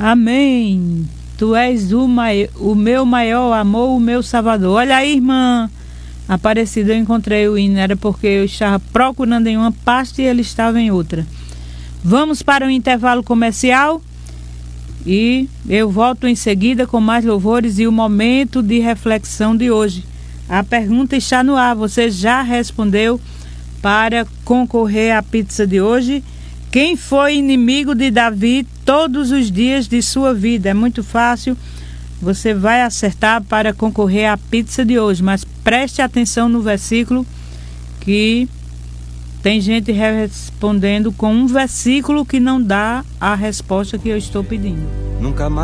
Amém. Tu és o meu maior amor, o meu Salvador. Olha aí, irmã Aparecida, eu encontrei o hino. Era porque eu estava procurando em uma pasta e ele estava em outra. Vamos para um intervalo comercial e eu volto em seguida com mais louvores e o momento de reflexão de hoje. A pergunta está no ar. Você já respondeu para concorrer à pizza de hoje? Quem foi inimigo de Davi todos os dias de sua vida? É muito fácil. Você vai acertar para concorrer à pizza de hoje. Mas preste atenção no versículo, que tem gente respondendo com um versículo que não dá a resposta que eu estou pedindo. Nunca mais.